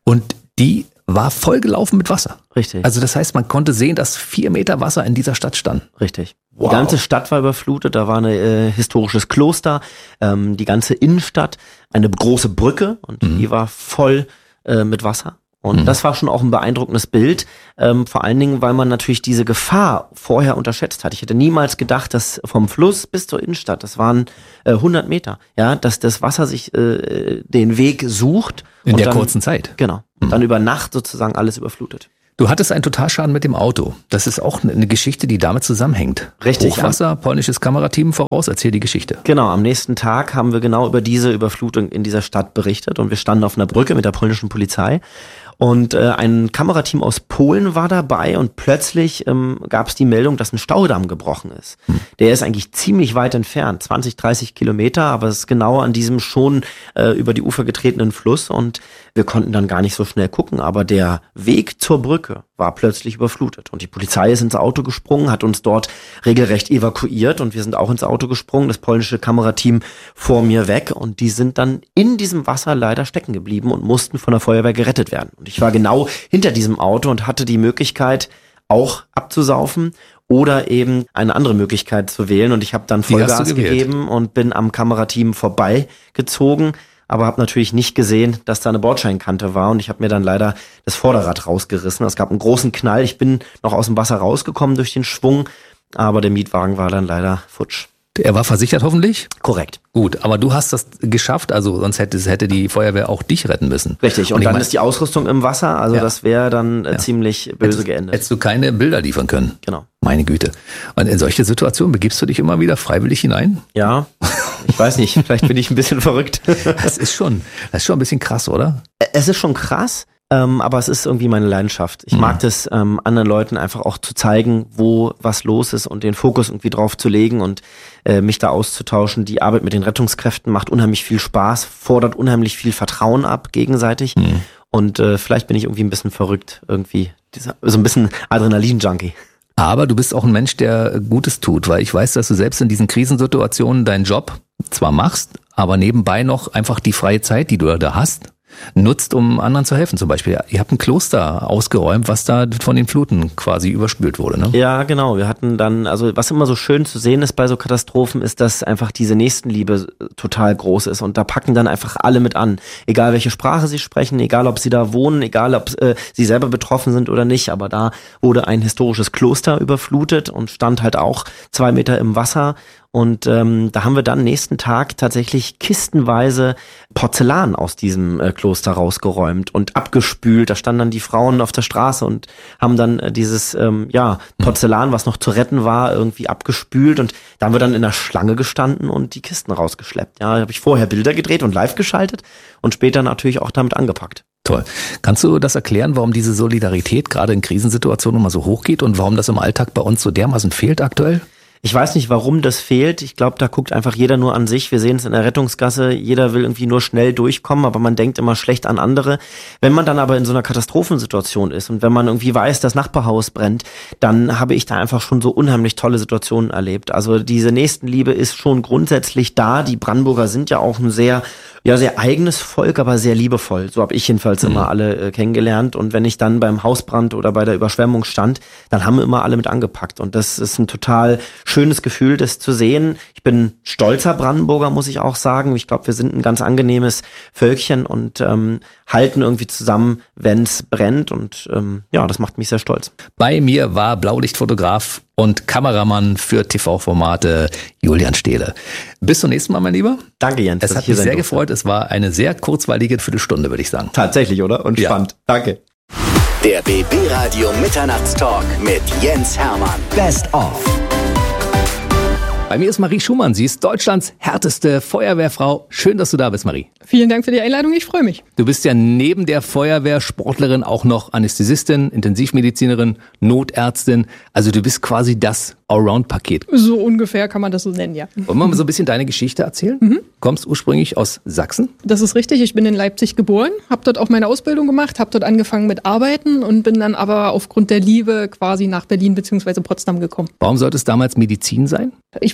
Und die war vollgelaufen mit Wasser. Richtig. Also das heißt, man konnte sehen, dass vier Meter Wasser in dieser Stadt stand. Richtig. Wow. Die ganze Stadt war überflutet, da war ein äh, historisches Kloster, ähm, die ganze Innenstadt, eine große Brücke und mhm. die war voll äh, mit Wasser. Und mhm. das war schon auch ein beeindruckendes Bild, ähm, vor allen Dingen, weil man natürlich diese Gefahr vorher unterschätzt hat. Ich hätte niemals gedacht, dass vom Fluss bis zur Innenstadt, das waren äh, hundert Meter, ja, dass das Wasser sich äh, den Weg sucht. In und der dann, kurzen Zeit. Genau. Und mhm. dann über Nacht sozusagen alles überflutet. Du hattest einen Totalschaden mit dem Auto. Das ist auch eine Geschichte, die damit zusammenhängt. Richtig. Hochwasser, polnisches Kamerateam voraus, erzähl die Geschichte. Genau, am nächsten Tag haben wir genau über diese Überflutung in dieser Stadt berichtet und wir standen auf einer Brücke mit der polnischen Polizei. Und äh, ein Kamerateam aus Polen war dabei und plötzlich ähm, gab es die Meldung, dass ein Staudamm gebrochen ist. Hm. Der ist eigentlich ziemlich weit entfernt, zwanzig, dreißig Kilometer, aber es ist genau an diesem schon äh, über die Ufer getretenen Fluss und wir konnten dann gar nicht so schnell gucken, aber der Weg zur Brücke war plötzlich überflutet und die Polizei ist ins Auto gesprungen, hat uns dort regelrecht evakuiert und wir sind auch ins Auto gesprungen, das polnische Kamerateam vor mir weg und die sind dann in diesem Wasser leider stecken geblieben und mussten von der Feuerwehr gerettet werden. Und ich war genau hinter diesem Auto und hatte die Möglichkeit, auch abzusaufen oder eben eine andere Möglichkeit zu wählen. Und ich habe dann Vollgas gegeben und bin am Kamerateam vorbeigezogen, aber habe natürlich nicht gesehen, dass da eine Bordscheinkante war. Und ich habe mir dann leider das Vorderrad rausgerissen. Es gab einen großen Knall. Ich bin noch aus dem Wasser rausgekommen durch den Schwung, aber der Mietwagen war dann leider futsch. Er war versichert hoffentlich? Korrekt. Gut, aber du hast das geschafft, also sonst hätte, hätte die Feuerwehr auch dich retten müssen. Richtig, und, und dann mein, ist die Ausrüstung im Wasser, also ja. das wäre dann äh, ja. ziemlich böse hättest, geendet. Hättest du keine Bilder liefern können. Genau. Meine Güte. Und in solche Situationen begibst du dich immer wieder freiwillig hinein? Ja, ich weiß nicht, vielleicht bin ich ein bisschen verrückt. Das ist schon, das ist schon ein bisschen krass, oder? Es ist schon krass. Ähm, aber es ist irgendwie meine Leidenschaft. Ich mhm. mag das, ähm, anderen Leuten einfach auch zu zeigen, wo was los ist und den Fokus irgendwie drauf zu legen und äh, mich da auszutauschen. Die Arbeit mit den Rettungskräften macht unheimlich viel Spaß, fordert unheimlich viel Vertrauen ab gegenseitig. Mhm. Und äh, vielleicht bin ich irgendwie ein bisschen verrückt, irgendwie dieser, so ein bisschen Adrenalin-Junkie. Aber du bist auch ein Mensch, der Gutes tut, weil ich weiß, dass du selbst in diesen Krisensituationen deinen Job zwar machst, aber nebenbei noch einfach die freie Zeit, die du da hast, nutzt, um anderen zu helfen. Zum Beispiel, ihr habt ein Kloster ausgeräumt, was da von den Fluten quasi überspült wurde, ne? Ja, genau. Wir hatten dann, also was immer so schön zu sehen ist bei so Katastrophen, ist, dass einfach diese Nächstenliebe total groß ist und da packen dann einfach alle mit an. Egal welche Sprache sie sprechen, egal ob sie da wohnen, egal ob äh, sie selber betroffen sind oder nicht, aber da wurde ein historisches Kloster überflutet und stand halt auch zwei Meter im Wasser. Und ähm, da haben wir dann nächsten Tag tatsächlich kistenweise Porzellan aus diesem äh, Kloster rausgeräumt und abgespült. Da standen dann die Frauen auf der Straße und haben dann äh, dieses ähm, ja Porzellan, was noch zu retten war, irgendwie abgespült. Und da haben wir dann in der Schlange gestanden und die Kisten rausgeschleppt. Ja, da habe ich vorher Bilder gedreht und live geschaltet und später natürlich auch damit angepackt. Toll. Kannst du das erklären, warum diese Solidarität gerade in Krisensituationen immer so hoch geht und warum das im Alltag bei uns so dermaßen fehlt aktuell? Ich weiß nicht, warum das fehlt. Ich glaube, da guckt einfach jeder nur an sich. Wir sehen es in der Rettungsgasse. Jeder will irgendwie nur schnell durchkommen, aber man denkt immer schlecht an andere. Wenn man dann aber in so einer Katastrophensituation ist und wenn man irgendwie weiß, das Nachbarhaus brennt, dann habe ich da einfach schon so unheimlich tolle Situationen erlebt. Also diese Nächstenliebe ist schon grundsätzlich da. Die Brandenburger sind ja auch ein sehr, ja, sehr eigenes Volk, aber sehr liebevoll. So habe ich jedenfalls mhm. immer alle äh, kennengelernt. Und wenn ich dann beim Hausbrand oder bei der Überschwemmung stand, dann haben wir immer alle mit angepackt. Und das ist ein total schönes Gefühl, das zu sehen. Ich bin stolzer Brandenburger, muss ich auch sagen. Ich glaube, wir sind ein ganz angenehmes Völkchen und ähm, halten irgendwie zusammen, wenn es brennt. Und ähm, ja, das macht mich sehr stolz. Bei mir war Blaulichtfotograf und Kameramann für T V-Formate Julian Stehle. Bis zum nächsten Mal, mein Lieber. Danke, Jens. Es hat mich sehr gefreut. Es war eine sehr kurzweilige Viertelstunde, würde ich sagen. Tatsächlich, oder? Und ja. Spannend. Danke. Der B B Radio Mitternachtstalk mit Jens Hermann. Best of. Bei mir ist Marie Schumann. Sie ist Deutschlands härteste Feuerwehrfrau. Schön, dass du da bist, Marie. Vielen Dank für die Einladung. Ich freue mich. Du bist ja neben der Feuerwehrsportlerin auch noch Anästhesistin, Intensivmedizinerin, Notärztin. Also du bist quasi das Allround-Paket. So ungefähr kann man das so nennen, ja. Wollen wir mal so ein bisschen deine Geschichte erzählen? Mhm. Kommst ursprünglich aus Sachsen? Das ist richtig. Ich bin in Leipzig geboren, habe dort auch meine Ausbildung gemacht, habe dort angefangen mit Arbeiten und bin dann aber aufgrund der Liebe quasi nach Berlin bzw. Potsdam gekommen. Warum sollte es damals Medizin sein? Ich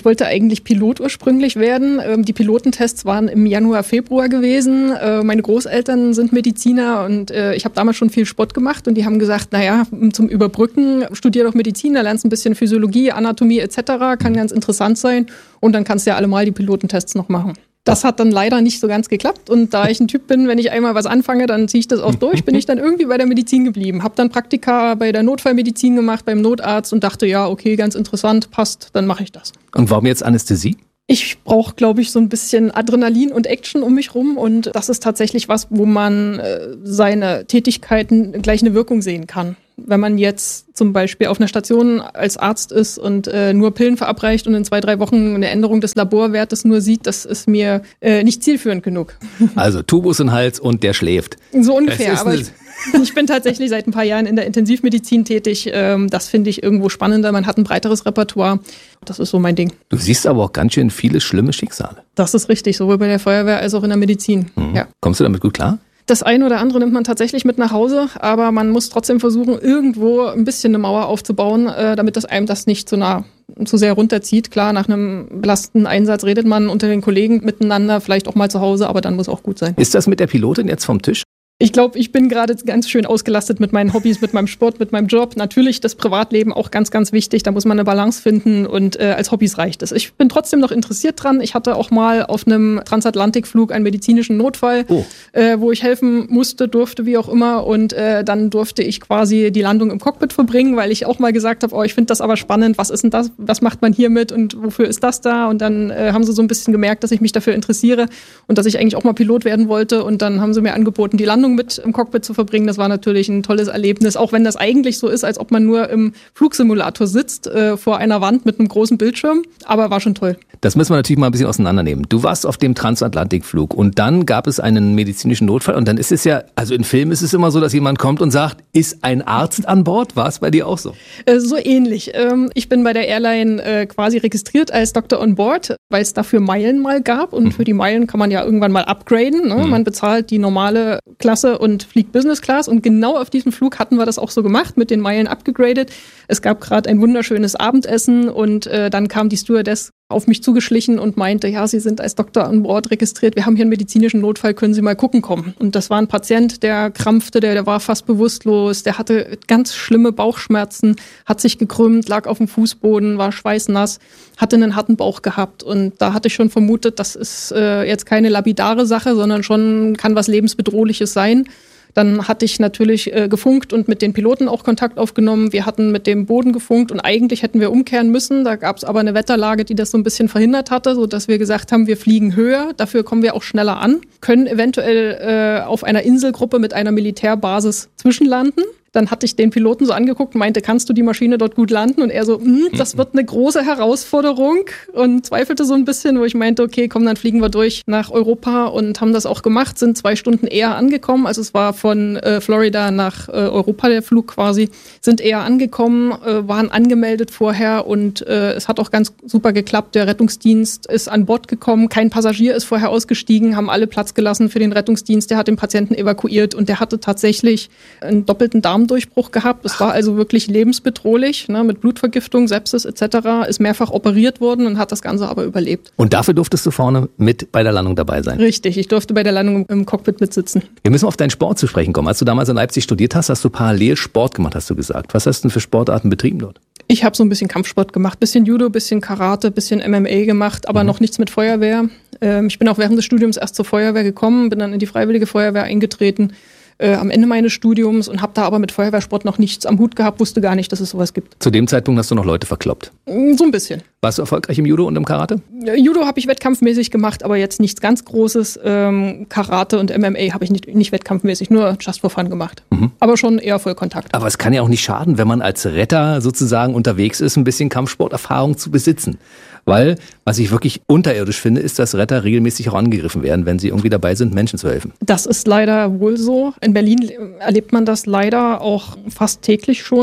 wollte eigentlich Pilot ursprünglich werden. Ähm, die Pilotentests waren im Januar, Februar gewesen. Äh, meine Großeltern sind Mediziner und äh, ich habe damals schon viel Sport gemacht und die haben gesagt, naja, zum Überbrücken studier doch Medizin, da lernst ein bisschen Physiologie, Anatomie et cetera, kann ganz interessant sein und dann kannst du ja allemal die Pilotentests noch machen. Das hat dann leider nicht so ganz geklappt und da ich ein Typ bin, wenn ich einmal was anfange, dann ziehe ich das auch durch, bin ich dann irgendwie bei der Medizin geblieben. Hab dann Praktika bei der Notfallmedizin gemacht, beim Notarzt und dachte, ja, okay, ganz interessant, passt, dann mache ich das. Und warum jetzt Anästhesie? Ich brauche, glaube ich, so ein bisschen Adrenalin und Action um mich rum und das ist tatsächlich was, wo man äh, seine Tätigkeiten gleich eine Wirkung sehen kann. Wenn man jetzt zum Beispiel auf einer Station als Arzt ist und äh, nur Pillen verabreicht und in zwei, drei Wochen eine Änderung des Laborwertes nur sieht, das ist mir äh, nicht zielführend genug. Also Tubus in den Hals und der schläft. So ungefähr, aber ich, ich bin tatsächlich seit ein paar Jahren in der Intensivmedizin tätig. Ähm, das finde ich irgendwo spannender. Man hat ein breiteres Repertoire. Das ist so mein Ding. Du siehst aber auch ganz schön viele schlimme Schicksale. Das ist richtig, sowohl bei der Feuerwehr als auch in der Medizin. Mhm. Ja. Kommst du damit gut klar? Das eine oder andere nimmt man tatsächlich mit nach Hause, aber man muss trotzdem versuchen, irgendwo ein bisschen eine Mauer aufzubauen, äh, damit das einem das nicht zu nah, zu sehr runterzieht. Klar, nach einem belastenden Einsatz redet man unter den Kollegen miteinander, vielleicht auch mal zu Hause, aber dann muss auch gut sein. Ist das mit der Pilotin jetzt vom Tisch? Ich glaube, ich bin gerade ganz schön ausgelastet mit meinen Hobbys, mit meinem Sport, mit meinem Job. Natürlich das Privatleben auch ganz, ganz wichtig. Da muss man eine Balance finden und äh, als Hobbys reicht es. Ich bin trotzdem noch interessiert dran. Ich hatte auch mal auf einem Transatlantikflug einen medizinischen Notfall, oh. äh, wo ich helfen musste, durfte, wie auch immer. Und äh, dann durfte ich quasi die Landung im Cockpit verbringen, weil ich auch mal gesagt habe, oh, ich finde das aber spannend. Was ist denn das? Was macht man hiermit und wofür ist das da? Und dann äh, haben sie so ein bisschen gemerkt, dass ich mich dafür interessiere und dass ich eigentlich auch mal Pilot werden wollte. Und dann haben sie mir angeboten, die Landung mit im Cockpit zu verbringen. Das war natürlich ein tolles Erlebnis, auch wenn das eigentlich so ist, als ob man nur im Flugsimulator sitzt, äh, vor einer Wand mit einem großen Bildschirm, aber war schon toll. Das müssen wir natürlich mal ein bisschen auseinandernehmen. Du warst auf dem Transatlantikflug und dann gab es einen medizinischen Notfall und dann ist es ja, also in Filmen ist es immer so, dass jemand kommt und sagt, ist ein Arzt an Bord? War es bei dir auch so? Äh, so ähnlich. Ähm, ich bin bei der Airline äh, quasi registriert als Doktor on Board, weil es dafür Meilen mal gab und mhm. für die Meilen kann man ja irgendwann mal upgraden. Ne? Mhm. Man bezahlt die normale Klasse und fliegt Business Class und genau auf diesem Flug hatten wir das auch so gemacht, mit den Meilen abgegradet. Es gab gerade ein wunderschönes Abendessen und äh, dann kam die Stewardess auf mich zugeschlichen und meinte, ja, Sie sind als Doktor an Bord registriert, wir haben hier einen medizinischen Notfall, können Sie mal gucken kommen. Und das war ein Patient, der krampfte, der, der war fast bewusstlos, der hatte ganz schlimme Bauchschmerzen, hat sich gekrümmt, lag auf dem Fußboden, war schweißnass, hatte einen harten Bauch gehabt und da hatte ich schon vermutet, das ist äh, jetzt keine lapidare Sache, sondern schon kann was Lebensbedrohliches sein. Dann hatte ich natürlich äh, gefunkt und mit den Piloten auch Kontakt aufgenommen. Wir hatten mit dem Boden gefunkt und eigentlich hätten wir umkehren müssen. Da gab es aber eine Wetterlage, die das so ein bisschen verhindert hatte, sodass wir gesagt haben, wir fliegen höher. Dafür kommen wir auch schneller an, können eventuell äh, auf einer Inselgruppe mit einer Militärbasis zwischenlanden. Dann hatte ich den Piloten so angeguckt und meinte, kannst du die Maschine dort gut landen? Und er so, das wird eine große Herausforderung und zweifelte so ein bisschen, wo ich meinte, okay, komm, dann fliegen wir durch nach Europa und haben das auch gemacht, sind zwei Stunden eher angekommen. Also es war von äh, Florida nach äh, Europa der Flug quasi, sind eher angekommen, äh, waren angemeldet vorher und äh, es hat auch ganz super geklappt. Der Rettungsdienst ist an Bord gekommen, kein Passagier ist vorher ausgestiegen, haben alle Platz gelassen für den Rettungsdienst, der hat den Patienten evakuiert und der hatte tatsächlich einen doppelten Darm Durchbruch gehabt. Es war also wirklich lebensbedrohlich, ne, mit Blutvergiftung, Sepsis et cetera. Ist mehrfach operiert worden und hat das Ganze aber überlebt. Und dafür durftest du vorne mit bei der Landung dabei sein? Richtig, ich durfte bei der Landung im Cockpit mitsitzen. Wir müssen auf deinen Sport zu sprechen kommen. Als du damals in Leipzig studiert hast, hast du parallel Sport gemacht, hast du gesagt. Was hast du denn für Sportarten betrieben dort? Ich habe so ein bisschen Kampfsport gemacht, bisschen Judo, bisschen Karate, bisschen M M A gemacht, aber mhm. noch nichts mit Feuerwehr. Ähm, ich bin auch während des Studiums erst zur Feuerwehr gekommen, bin dann in die Freiwillige Feuerwehr eingetreten. Äh, am Ende meines Studiums und habe da aber mit Feuerwehrsport noch nichts am Hut gehabt, wusste gar nicht, dass es sowas gibt. Zu dem Zeitpunkt hast du noch Leute verkloppt? So ein bisschen. Warst du erfolgreich im Judo und im Karate? Judo habe ich wettkampfmäßig gemacht, aber jetzt nichts ganz Großes. Ähm, Karate und M M A habe ich nicht, nicht wettkampfmäßig, nur just for fun gemacht. Mhm. Aber schon eher Vollkontakt. Aber es kann ja auch nicht schaden, wenn man als Retter sozusagen unterwegs ist, ein bisschen Kampfsporterfahrung zu besitzen. Weil, was ich wirklich unterirdisch finde, ist, dass Retter regelmäßig auch angegriffen werden, wenn sie irgendwie dabei sind, Menschen zu helfen. Das ist leider wohl so. In Berlin erlebt man das leider auch fast täglich schon.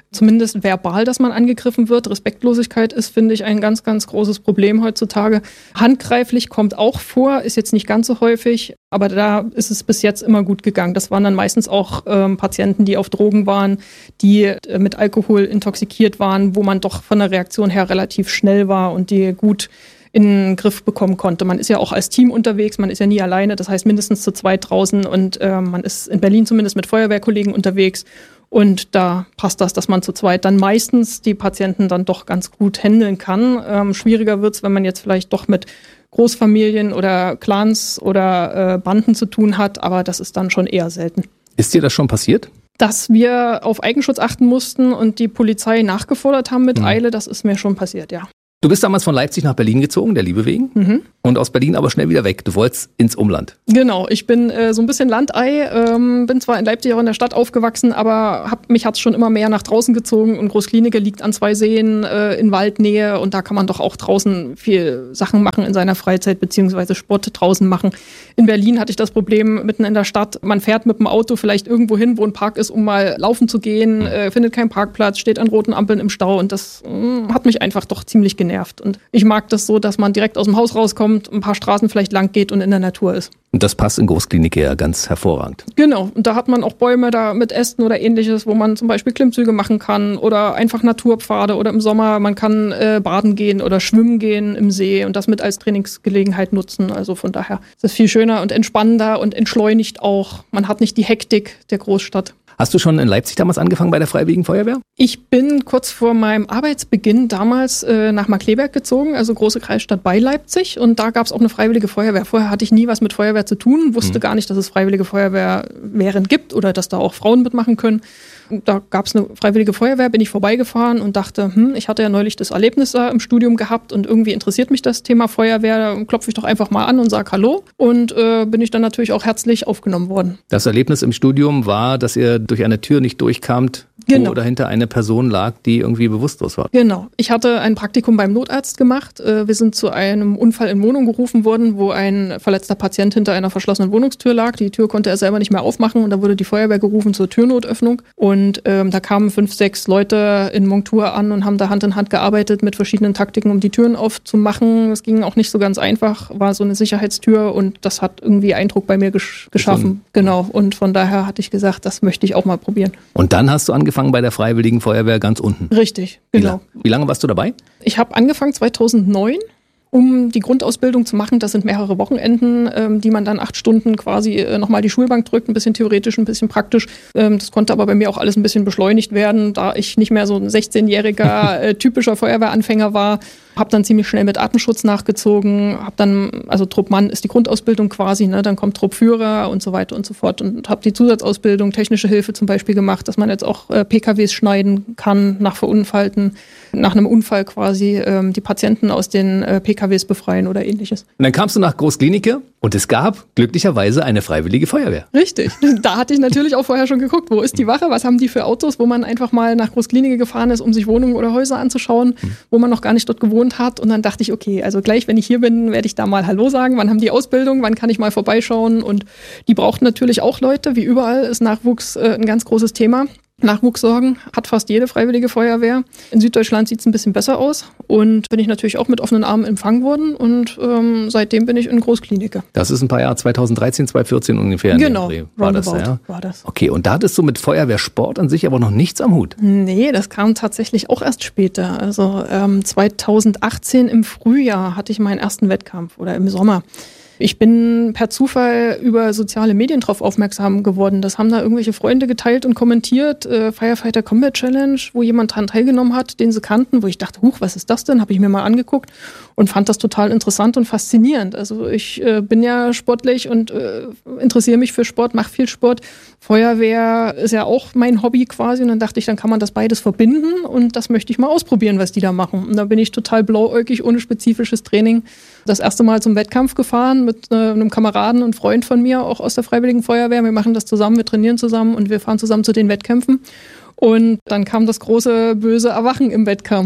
zumindest verbal, dass man angegriffen wird. Respektlosigkeit ist, finde ich, ein ganz, ganz großes Problem heutzutage. Handgreiflich kommt auch vor, ist jetzt nicht ganz so häufig, aber da ist es bis jetzt immer gut gegangen. Das waren dann meistens auch ähm, Patienten, die auf Drogen waren, die äh, mit Alkohol intoxikiert waren, wo man doch von der Reaktion her relativ schnell war und die gut in den Griff bekommen konnte. Man ist ja auch als Team unterwegs, man ist ja nie alleine, das heißt mindestens zu zweit draußen und äh, man ist in Berlin zumindest mit Feuerwehrkollegen unterwegs und da passt das, dass man zu zweit dann meistens die Patienten dann doch ganz gut handeln kann. Ähm, schwieriger wird's, wenn man jetzt vielleicht doch mit Großfamilien oder Clans oder äh, Banden zu tun hat, aber das ist dann schon eher selten. Ist dir das schon passiert? Dass wir auf Eigenschutz achten mussten und die Polizei nachgefordert haben mit mhm. Eile, das ist mir schon passiert, ja. Du bist damals von Leipzig nach Berlin gezogen, der Liebe wegen, mhm. und aus Berlin aber schnell wieder weg. Du wolltest ins Umland. Genau, ich bin äh, so ein bisschen Landei, ähm, bin zwar in Leipzig auch in der Stadt aufgewachsen, aber hab, mich hat es schon immer mehr nach draußen gezogen und Großklinike liegt an zwei Seen äh, in Waldnähe und da kann man doch auch draußen viel Sachen machen in seiner Freizeit beziehungsweise Sport draußen machen. In Berlin hatte ich das Problem mitten in der Stadt, man fährt mit dem Auto vielleicht irgendwo hin, wo ein Park ist, um mal laufen zu gehen, mhm. äh, findet keinen Parkplatz, steht an roten Ampeln im Stau und das mh, hat mich einfach doch ziemlich genervt. Und ich mag das so, dass man direkt aus dem Haus rauskommt, ein paar Straßen vielleicht lang geht und in der Natur ist. Und das passt in Großklinik ja ganz hervorragend. Genau, und da hat man auch Bäume da mit Ästen oder ähnliches, wo man zum Beispiel Klimmzüge machen kann oder einfach Naturpfade oder im Sommer, man kann äh, baden gehen oder schwimmen gehen im See und das mit als Trainingsgelegenheit nutzen. Also von daher ist es viel schöner und entspannender und entschleunigt auch. Man hat nicht die Hektik der Großstadt. Hast du schon in Leipzig damals angefangen bei der Freiwilligen Feuerwehr? Ich bin kurz vor meinem Arbeitsbeginn damals äh, nach Markkleeberg gezogen, also große Kreisstadt bei Leipzig. Und da gab es auch eine Freiwillige Feuerwehr. Vorher hatte ich nie was mit Feuerwehr zu tun, wusste mhm. gar nicht, dass es Freiwillige Feuerwehren gibt oder dass da auch Frauen mitmachen können. Da gab es eine Freiwillige Feuerwehr, bin ich vorbeigefahren und dachte, hm, ich hatte ja neulich das Erlebnis da im Studium gehabt und irgendwie interessiert mich das Thema Feuerwehr. Da klopfe ich doch einfach mal an und sage Hallo und äh, bin ich dann natürlich auch herzlich aufgenommen worden. Das Erlebnis im Studium war, dass ihr durch eine Tür nicht durchkamt, genau. wo dahinter eine Person lag, die irgendwie bewusstlos war. Genau. Ich hatte ein Praktikum beim Notarzt gemacht. Wir sind zu einem Unfall in Wohnung gerufen worden, wo ein verletzter Patient hinter einer verschlossenen Wohnungstür lag. Die Tür konnte er selber nicht mehr aufmachen und da wurde die Feuerwehr gerufen zur Türnotöffnung. Und ähm, da kamen fünf, sechs Leute in Montur an und haben da Hand in Hand gearbeitet mit verschiedenen Taktiken, um die Türen aufzumachen. Das ging auch nicht so ganz einfach, war so eine Sicherheitstür und das hat irgendwie Eindruck bei mir gesch- geschaffen. Genau. Und von daher hatte ich gesagt, das möchte ich auch mal probieren. Und dann hast du angefangen bei der Freiwilligen Feuerwehr ganz unten. Richtig, genau. Wie, wie lange warst du dabei? Ich habe angefangen zweitausendneun. Um die Grundausbildung zu machen, das sind mehrere Wochenenden, ähm, die man dann acht Stunden quasi äh, nochmal die Schulbank drückt, ein bisschen theoretisch, ein bisschen praktisch. Ähm, das konnte aber bei mir auch alles ein bisschen beschleunigt werden, da ich nicht mehr so ein sechzehnjähriger äh, typischer Feuerwehranfänger war. Habe dann ziemlich schnell mit Atemschutz nachgezogen, habe dann, also Truppmann ist die Grundausbildung quasi, ne, dann kommt Truppführer und so weiter und so fort und habe die Zusatzausbildung, technische Hilfe zum Beispiel gemacht, dass man jetzt auch äh, P K Ws schneiden kann nach Verunfallten, nach einem Unfall quasi ähm, die Patienten aus den äh, P K Ws befreien oder ähnliches. Und dann kamst du nach Großklinike und es gab glücklicherweise eine Freiwillige Feuerwehr. Richtig, da hatte ich natürlich auch vorher schon geguckt, wo ist die Wache, was haben die für Autos, wo man einfach mal nach Großklinike gefahren ist, um sich Wohnungen oder Häuser anzuschauen, mhm. wo man noch gar nicht dort gewohnt hat und dann dachte ich, okay, also gleich, wenn ich hier bin, werde ich da mal Hallo sagen, wann haben die Ausbildung, wann kann ich mal vorbeischauen und die brauchten natürlich auch Leute, wie überall ist Nachwuchs äh, ein ganz großes Thema. Nachwuchssorgen hat fast jede Freiwillige Feuerwehr. In Süddeutschland sieht es ein bisschen besser aus und bin ich natürlich auch mit offenen Armen empfangen worden und ähm, seitdem bin ich in Großklinike. Das ist ein paar Jahre, zweitauseindreizehn, zweitausendvierzehn ungefähr. Genau, war das, ja? war das. Okay, und da hattest du mit Feuerwehrsport an sich aber noch nichts am Hut? Nee, das kam tatsächlich auch erst später. Also ähm, zweitausendachtzehn im Frühjahr hatte ich meinen ersten Wettkampf oder im Sommer. Ich bin per Zufall über soziale Medien drauf aufmerksam geworden. Das haben da irgendwelche Freunde geteilt und kommentiert. Äh, Firefighter Combat Challenge, wo jemand dran teilgenommen hat, den sie kannten, wo ich dachte, huch, was ist das denn? Habe ich mir mal angeguckt und fand das total interessant und faszinierend. Also ich äh, bin ja sportlich und äh, interessiere mich für Sport, mache viel Sport. Feuerwehr ist ja auch mein Hobby quasi und dann dachte ich, dann kann man das beides verbinden und das möchte ich mal ausprobieren, was die da machen. Und da bin ich total blauäugig, ohne spezifisches Training, das erste Mal zum Wettkampf gefahren mit äh, einem Kameraden und Freund von mir, auch aus der Freiwilligen Feuerwehr. Wir machen das zusammen, wir trainieren zusammen und wir fahren zusammen zu den Wettkämpfen. Und dann kam das große, böse Erwachen im Wettkampf.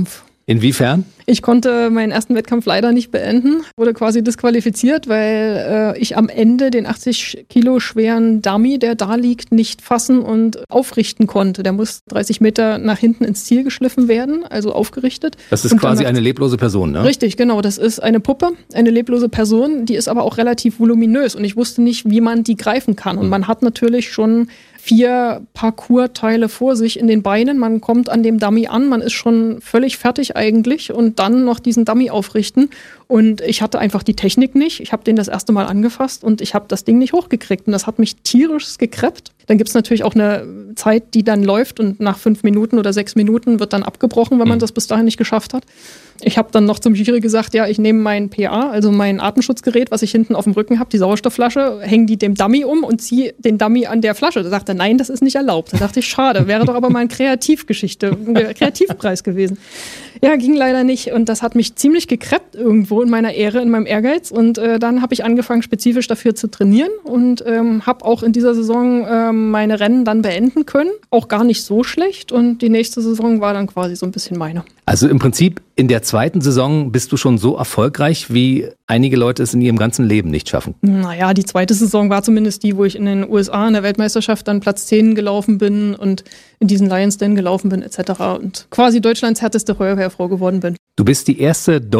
Inwiefern? Ich konnte meinen ersten Wettkampf leider nicht beenden, wurde quasi disqualifiziert, weil äh, ich am Ende den achtzig Kilo schweren Dummy, der da liegt, nicht fassen und aufrichten konnte. Der muss dreißig Meter nach hinten ins Ziel geschliffen werden, also aufgerichtet. Das ist quasi eine leblose Person, ne? Richtig, genau. Das ist eine Puppe, eine leblose Person, die ist aber auch relativ voluminös und ich wusste nicht, wie man die greifen kann. Und man hat natürlich schon vier Parcours-Teile vor sich in den Beinen. Man kommt an dem Dummy an, man ist schon völlig fertig eigentlich und dann noch diesen Dummy aufrichten. Und ich hatte einfach die Technik nicht. Ich habe den das erste Mal angefasst und ich habe das Ding nicht hochgekriegt. Und das hat mich tierisch gekreppt. Dann gibt es natürlich auch eine Zeit, die dann läuft und nach fünf Minuten oder sechs Minuten wird dann abgebrochen, wenn man das bis dahin nicht geschafft hat. Ich habe dann noch zum Jury gesagt, ja, ich nehme mein P A, also mein Atemschutzgerät, was ich hinten auf dem Rücken habe, die Sauerstoffflasche, hänge die dem Dummy um und ziehe den Dummy an der Flasche. Da sagte er, nein, das ist nicht erlaubt. Da dachte ich, schade, wäre doch aber mal eine Kreativgeschichte, ein Kreativpreis gewesen. Ja, ging leider nicht und das hat mich ziemlich gekreppt irgendwo in meiner Ehre, in meinem Ehrgeiz und äh, dann habe ich angefangen, spezifisch dafür zu trainieren und ähm, habe auch in dieser Saison ähm, meine Rennen dann beenden können. Auch gar nicht so schlecht und die nächste Saison war dann quasi so ein bisschen meine. Also im Prinzip in der zweiten Saison bist du schon so erfolgreich, wie einige Leute es in ihrem ganzen Leben nicht schaffen. Naja, die zweite Saison war zumindest die, wo ich in den U S A in der Weltmeisterschaft dann Platz zehn gelaufen bin und in diesen Lions Den gelaufen bin et cetera und quasi Deutschlands härteste Feuerwehrfrau geworden bin. Du bist die erste